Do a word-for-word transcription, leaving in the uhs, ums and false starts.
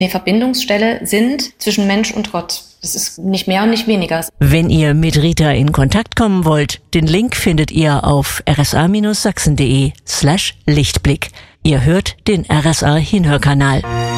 die Verbindungsstelle sind zwischen Mensch und Gott. Das ist nicht mehr und nicht weniger. Wenn ihr mit Rita in Kontakt kommen wollt, den Link findet ihr auf rsa-sachsen.de slash Lichtblick. Ihr hört den R S A Hinhörkanal.